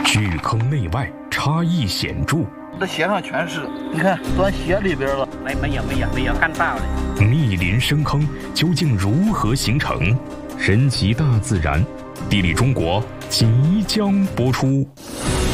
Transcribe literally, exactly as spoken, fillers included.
巨坑内外差异显著。 这鞋上全是，你看钻鞋里边了。 没没有没有没有看到的。 密林深坑究竟如何形成？神奇大自然，地理中国即将播出。